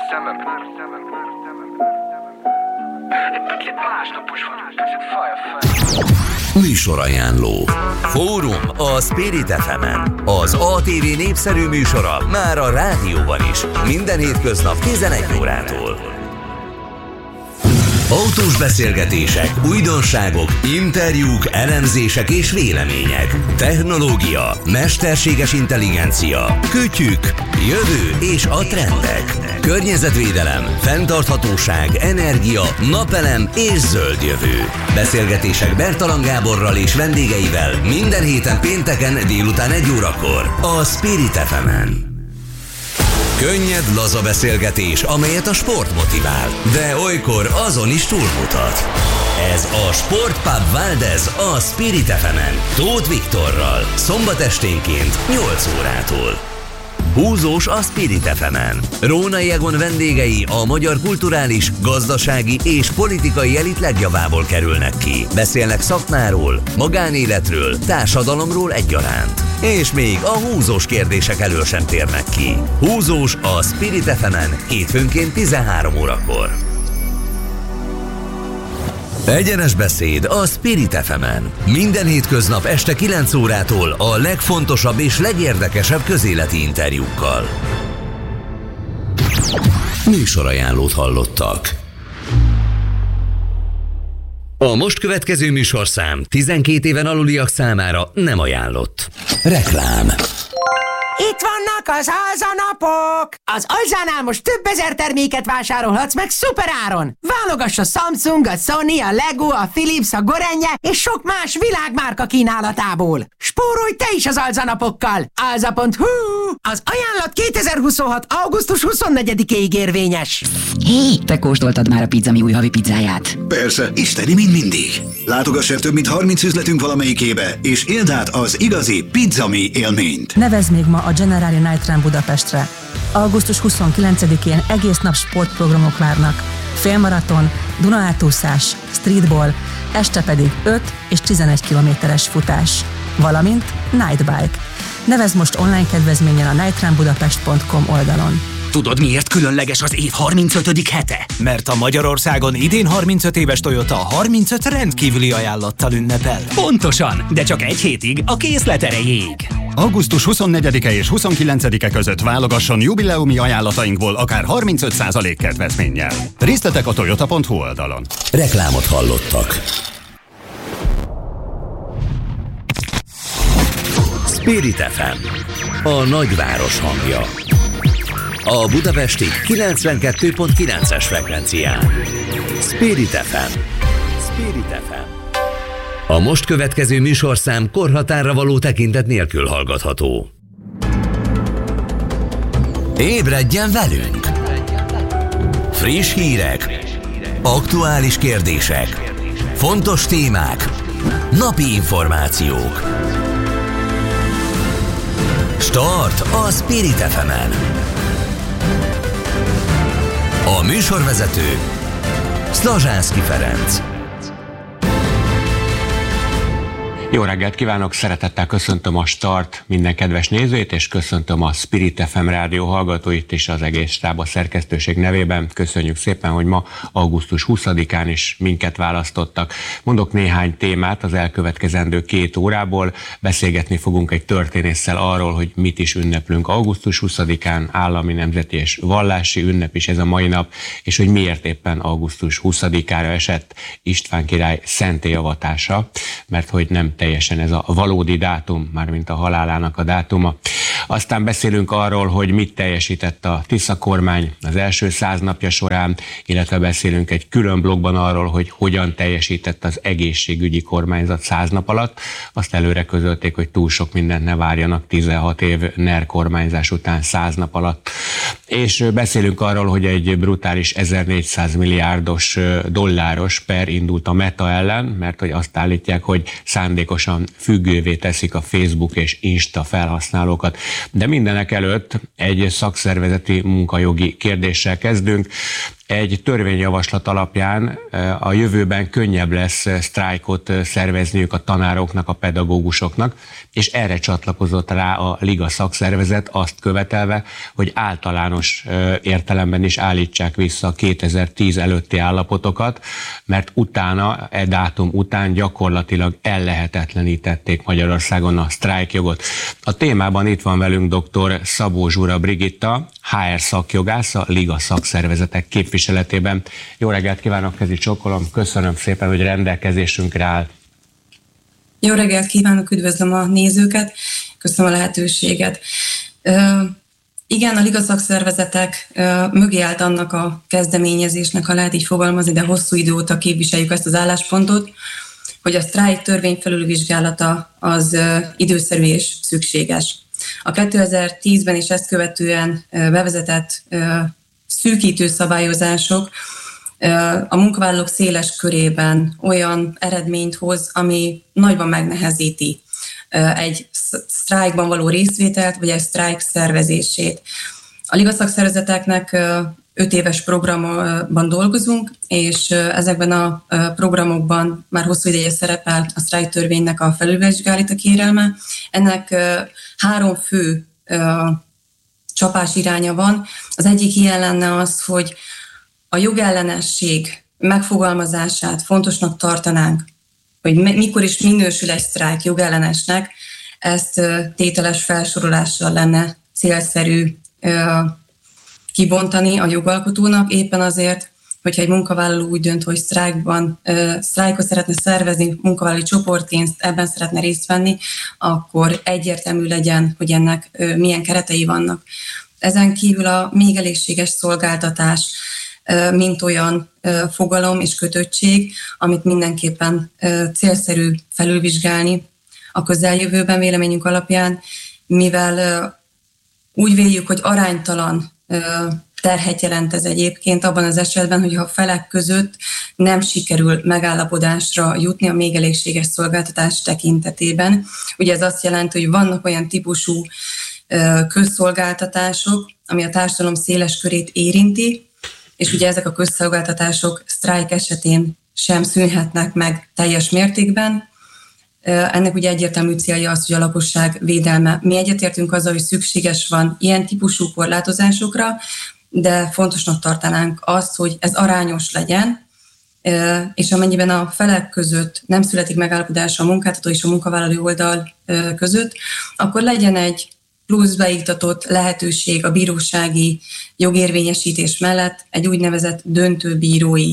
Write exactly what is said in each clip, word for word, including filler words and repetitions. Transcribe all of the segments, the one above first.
szemem. Egy kicsit másnapos vagyok, kicsit fáj a fej. Műsorajánló. Fórum a Spirit ef emen. Az á té vé népszerű műsora már a rádióban is. Minden hétköznap tizenegy órától. Autós beszélgetések, újdonságok, interjúk, elemzések és vélemények. Technológia, mesterséges intelligencia, kütyük, jövő és a trendek. Környezetvédelem, fenntarthatóság, energia, napelem és zöld jövő. Beszélgetések Bertalan Gáborral és vendégeivel minden héten pénteken délután egy órakor a Spirit ef emen. Könnyed, laza beszélgetés, amelyet a sport motivál, de olykor azon is túlmutat. Ez a Sportpub Valdez a Spirit ef emen, Tóth Viktorral, szombat esténként nyolc órától. Húzós a Spirit ef emen. Rónai Egon vendégei a magyar kulturális, gazdasági és politikai elit legjavából kerülnek ki. Beszélnek szakmáról, magánéletről, társadalomról egyaránt. És még a húzós kérdések elől sem térnek ki. Húzós a Spirit ef emen hétfőnként tizenhárom órakor. Egyenes beszéd a Spirit ef emen. Minden hétköznap este kilenc órától a legfontosabb és legérdekesebb közéleti interjúkkal. Műsorajánlót hallottak. A most következő műsorszám tizenkét éven aluliak számára nem ajánlott. Reklám. Itt vannak az alzanapok! Az Alzánál most több ezer terméket vásárolhatsz meg szuperáron! Válogass a Samsung, a Sony, a Lego, a Philips, a Gorenje és sok más világmárka kínálatából. Spórolj te is az alzanapokkal! alza pont hu. Az ajánlat kétezer-huszonhat. augusztus huszonnegyedikéig érvényes. Hé, te kóstoltad már a Pizzami új havi pizzáját? Persze, isteni, mint mindig. Látogass el több mint harminc üzletünk valamelyikébe, és éld át az igazi Pizzami élményt. Nevezd még ma a Generali Night Run Budapestre. augusztus huszonkilencedikén egész nap sportprogramok várnak. Félmaraton, Dunaátúszás, streetball, este pedig öt és tizenegy kilométeres futás. Valamint Night Bike. Nevezd most online kedvezménnyel a night run budapest pont com oldalon. Tudod, miért különleges az év harmincötödik hete? Mert a Magyarországon idén harmincöt éves Toyota harmincöt rendkívüli ajánlattal ünnepel. Pontosan, de csak egy hétig a készlet erejéig. augusztus huszonnegyedike és huszonkilencedike között válogasson jubileumi ajánlatainkból akár harmincöt százalék kedvezménnyel. Részletek a toyota pont hu oldalon. Reklámot hallottak. Spirit ef em, a nagyváros hangja. A budapesti kilencvenkettő pont kilences frekvencián. Spirit ef em. Spirit ef em. A most következő műsorszám korhatárra való tekintet nélkül hallgatható. Ébredjen velünk! Friss hírek, aktuális kérdések, fontos témák, napi információk. Start a Spirit ef emen. A műsorvezető Szlazsánszky Ferenc. Jó reggelt kívánok, szeretettel köszöntöm a Start minden kedves nézőit, és köszöntöm a Spirit ef em rádió hallgatóit is az egész stáb a szerkesztőség nevében. Köszönjük szépen, hogy ma augusztus huszadikán is minket választottak. Mondok néhány témát az elkövetkezendő két órából. Beszélgetni fogunk egy történésszel arról, hogy mit is ünneplünk augusztus huszadikán, állami, nemzeti és vallási ünnep is ez a mai nap, és hogy miért éppen augusztus huszadikára esett István király szentélyavatása, mert hogy nem teljesen ez a valódi dátum, mármint a halálának a dátuma. Aztán beszélünk arról, hogy mit teljesített a Tisza kormány az első száz napja során, illetve beszélünk egy külön blogban arról, hogy hogyan teljesített az egészségügyi kormányzat száz nap alatt. Azt előre közölték, hogy túl sok mindent ne várjanak tizenhat év NER kormányzás után száz nap alatt. És beszélünk arról, hogy egy brutális ezernégyszáz milliárdos dolláros per indult a Meta ellen, mert hogy azt állítják, hogy szándékosan függővé teszik a Facebook és Insta felhasználókat. De mindenek előtt egy szakszervezeti munkajogi kérdéssel kezdünk. egy törvényjavaslat alapján a jövőben könnyebb lesz sztrájkot szervezniük a tanároknak, a pedagógusoknak, és erre csatlakozott rá a Liga szakszervezet, azt követelve, hogy általános értelemben is állítsák vissza a kétezer-tíz előtti állapotokat, mert utána, e dátum után gyakorlatilag ellehetetlenítették Magyarországon a sztrájkjogot. A témában itt van velünk dr. Szabó Zsura Brigitta, há er szakjogász, a Liga szakszervezetek képviseletében. Jó reggelt kívánok, kezi csókolom, köszönöm szépen, hogy rendelkezésünkre áll. Jó reggelt kívánok, üdvözlöm a nézőket, köszönöm a lehetőséget. Ö, igen, a Liga szakszervezetek ö, mögé állt annak a kezdeményezésnek, ha lehet így fogalmazni, de hosszú idő óta képviseljük ezt az álláspontot, hogy a sztrájk törvény felülvizsgálata az ö, időszerű és szükséges. A kétezer-tízben és ezt követően ö, bevezetett ö, szűkítő szabályozások a munkavállalók széles körében olyan eredményt hoz, ami nagyban megnehezíti egy sztrájkban való részvételt, vagy egy sztrájk szervezését. A Liga szakszervezeteknek öt éves programban dolgozunk, és ezekben a programokban már hosszú ideje szerepel a sztrájk törvénynek a felülvizsgálata kérelme. Ennek három fő csapás iránya van. Az egyik ilyen lenne az, hogy a jogellenesség megfogalmazását fontosnak tartanánk, hogy mikor is minősül egy sztrájk jogellenesnek, ezt tételes felsorolással lenne célszerű kibontani a jogalkotónak, éppen azért, hogyha egy munkavállaló úgy dönt, hogy sztrájkban, sztrájkot szeretne szervezni, munkavállalói csoportként ebben szeretne részt venni, akkor egyértelmű legyen, hogy ennek milyen keretei vannak. Ezen kívül a még elégséges szolgáltatás, mint olyan fogalom és kötöttség, amit mindenképpen célszerű felülvizsgálni a közeljövőben véleményünk alapján, mivel úgy véljük, hogy aránytalan terhet jelent ez egyébként abban az esetben, hogyha a felek között nem sikerül megállapodásra jutni a még elégséges szolgáltatás tekintetében. Ugye ez azt jelenti, hogy vannak olyan típusú közszolgáltatások, ami a társadalom széles körét érinti, és ugye ezek a közszolgáltatások sztrájk esetén sem szűnhetnek meg teljes mértékben. Ennek ugye egyértelmű célja az, hogy a lakosság védelme. Mi egyetértünk azzal, hogy szükséges van ilyen típusú korlátozásokra, de fontosnak tartanánk azt, hogy ez arányos legyen, és amennyiben a felek között nem születik megállapodás a munkáltató és a munkavállaló oldal között, akkor legyen egy plusz beiktatott lehetőség a bírósági jogérvényesítés mellett egy úgynevezett döntőbírói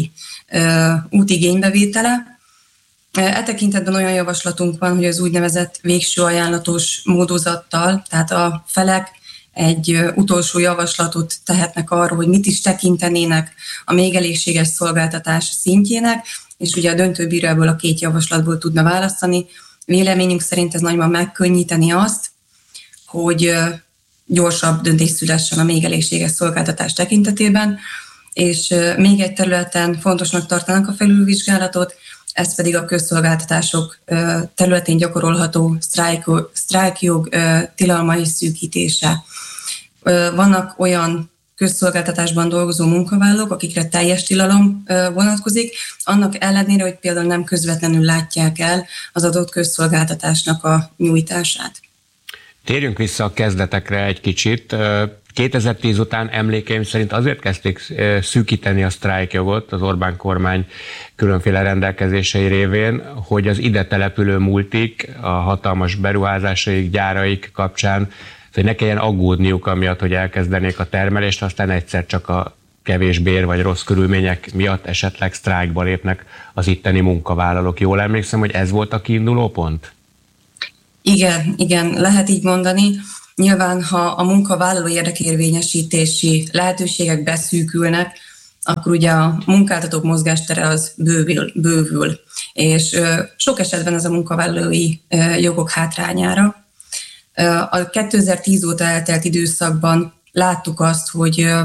útigénybevétele. E tekintetben olyan javaslatunk van, hogy az úgynevezett végső ajánlatos módozattal, tehát a felek egy utolsó javaslatot tehetnek arról, hogy mit is tekintenének a még elégséges szolgáltatás szintjének, és ugye a döntőbíró ebből a két javaslatból tudna választani. Véleményünk szerint ez nagyban megkönnyíteni azt, hogy gyorsabb döntés szülessen a még elégséges szolgáltatás tekintetében, és még egy területen fontosnak tartanak a felülvizsgálatot, ez pedig a közszolgáltatások területén gyakorolható sztrájkjog tilalmai szűkítése. Vannak olyan közszolgáltatásban dolgozó munkavállalók, akikre teljes tilalom vonatkozik, annak ellenére, hogy például nem közvetlenül látják el az adott közszolgáltatásnak a nyújtását. Térjünk vissza a kezdetekre egy kicsit. kétezer-tíz után emlékeim szerint azért kezdték szűkíteni a sztrájkjogot az Orbán kormány különféle rendelkezései révén, hogy az ide települő multik, a hatalmas beruházásaik, gyáraik kapcsán, hogy ne kelljen aggódniuk amiatt, hogy elkezdenék a termelést, aztán egyszer csak a kevés bér vagy rossz körülmények miatt esetleg sztrájkba lépnek az itteni munkavállalók. Jól emlékszem, hogy ez volt a kiinduló pont? Igen, igen, lehet így mondani. Nyilván, ha a munkavállaló érdekérvényesítési lehetőségek beszűkülnek, akkor ugye a munkáltatók mozgástere az bővül, bővül. És ö, sok esetben ez a munkavállalói ö, jogok hátrányára. Ö, a kétezer-tíz óta eltelt időszakban láttuk azt, hogy ö,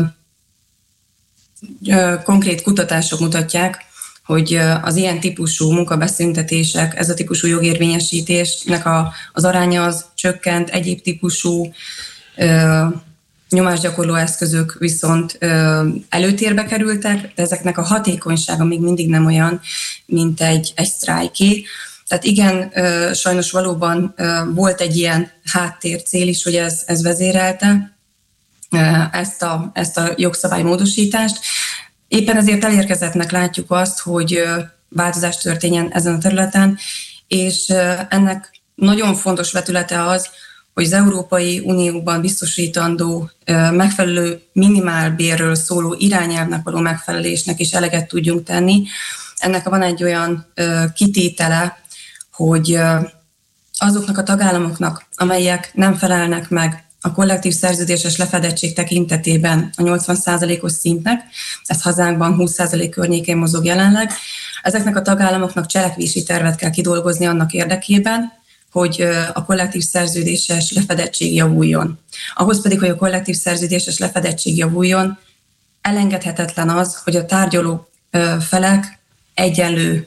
ö, konkrét kutatások mutatják, hogy az ilyen típusú munkabeszüntetések, ez a típusú jogérvényesítésnek a, az aránya az csökkent, egyéb típusú ö, nyomásgyakorló eszközök viszont ö, előtérbe kerültek, de ezeknek a hatékonysága még mindig nem olyan, mint egy, egy sztrájké. Tehát igen, ö, sajnos valóban ö, volt egy ilyen háttércél is, hogy ez, ez vezérelte ö, ezt, a, ezt a jogszabálymódosítást. Éppen ezért elérkezettnek látjuk azt, hogy ö, változás történjen ezen a területen, és ö, ennek nagyon fontos vetülete az, hogy az Európai Unióban biztosítandó megfelelő minimálbérről szóló irányelvnek való megfelelésnek is eleget tudjunk tenni. Ennek van egy olyan kitétele, hogy azoknak a tagállamoknak, amelyek nem felelnek meg a kollektív szerződéses lefedettség tekintetében a nyolcvan százalékos szintnek, ez hazánkban húsz százalék környékén mozog jelenleg, ezeknek a tagállamoknak cselekvési tervet kell kidolgozni annak érdekében, hogy a kollektív szerződéses lefedettség javuljon. Ahhoz pedig, hogy a kollektív szerződéses lefedettség javuljon, elengedhetetlen az, hogy a tárgyaló felek egyenlő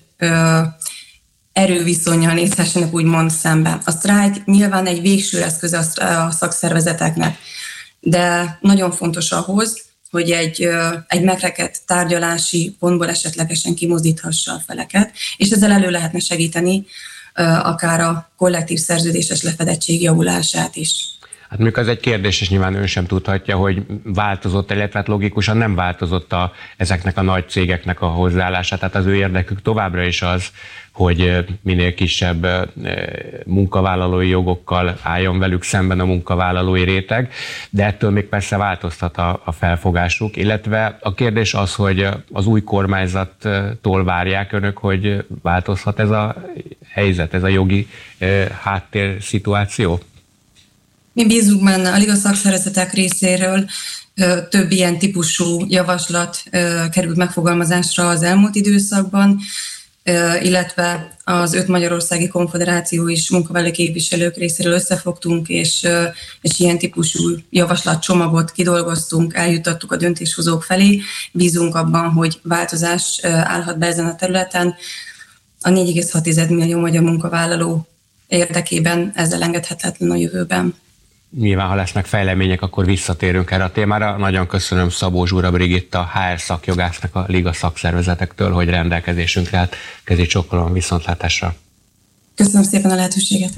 erőviszonnyal nézhessenek úgymond szembe. A sztrájk nyilván egy végső eszköz a szakszervezeteknek, de nagyon fontos ahhoz, hogy egy, egy megrekedt tárgyalási pontból esetlegesen kimozdíthassa a feleket, és ezzel elő lehetne segíteni akár a kollektív szerződéses lefedettség javulását is. Hát mondjuk az egy kérdés, és nyilván ön sem tudhatja, hogy változott, illetve hát logikusan nem változott a, ezeknek a nagy cégeknek a hozzáállása. Tehát az ő érdekük továbbra is az, hogy minél kisebb munkavállalói jogokkal álljon velük szemben a munkavállalói réteg, de ettől még persze változtat a, a felfogásuk, illetve a kérdés az, hogy az új kormányzattól várják önök, hogy változhat ez a helyzet, ez a jogi háttérszituáció? Mi bízunk benne, a liga szakszervezetek részéről több ilyen típusú javaslat került megfogalmazásra az elmúlt időszakban, illetve az öt magyarországi konfederáció is munkavállalói képviselők részéről összefogtunk, és, és ilyen típusú javaslatcsomagot kidolgoztunk, eljuttattuk a döntéshozók felé. Bízunk abban, hogy változás állhat be ezen a területen. A négy egész hat millió magyar munkavállaló érdekében ez elengedhetetlen a jövőben. Nyilván, ha lesznek fejlemények, akkor visszatérünk erre a témára. Nagyon köszönöm Szabó Zsura Brigitta, há er szakjogásznak a liga szakszervezetektől, hogy rendelkezésünkre állt. Kezi csókolom, viszontlátásra. Köszönöm szépen a lehetőséget.